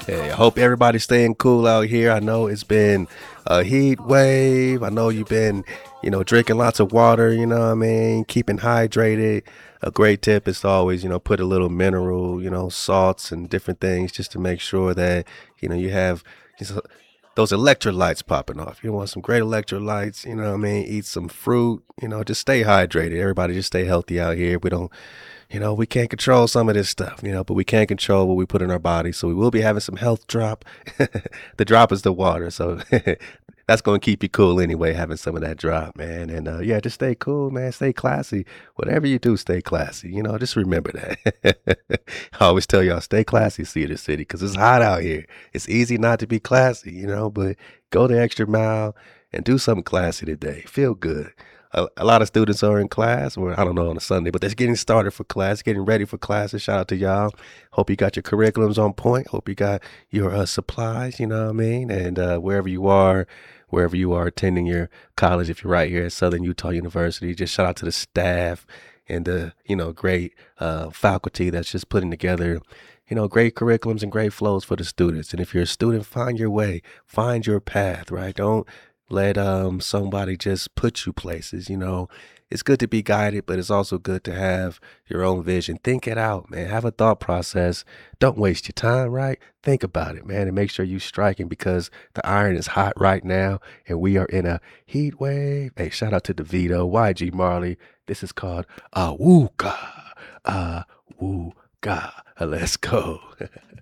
Hey, I hope everybody's staying cool out here. I know it's been a heat wave. I know you've been, drinking lots of water, what I mean, keeping hydrated. A great tip is to always, put a little mineral, salts and different things just to make sure that, you have just those electrolytes popping off. You want some great electrolytes, what I mean? Eat some fruit, just stay hydrated. Everybody just stay healthy out here. We can't control some of this stuff, but we can control what we put in our body. So we will be having some health drop. The drop is the water. So that's going to keep you cool anyway, having some of that drop, man. And yeah, just stay cool, man. Stay classy. Whatever you do, stay classy. Just remember that. I always tell y'all, stay classy, Cedar City, because it's hot out here. It's easy not to be classy, but go the extra mile and do something classy today. Feel good. A lot of students are in class, or I don't know, on a Sunday, but they're getting started for class, getting ready for classes. Shout out to y'all. Hope you got your curriculums on point. Hope you got your supplies, you know what I mean? And wherever you are attending your college, if you're right here at Southern Utah University, just shout out to the staff and the, great faculty that's just putting together, great curriculums and great flows for the students. And if you're a student, find your way, find your path, right? Don't let somebody just put you places. It's good to be guided, but it's also good to have your own vision. Think it out, man. Have a thought process. Don't waste your time, right? Think about it, man, and make sure you striking because the iron is hot right now and we are in a heat wave. Hey, shout out to DeVito, YG Marley. This is called Awooka. Awooka. Let's go.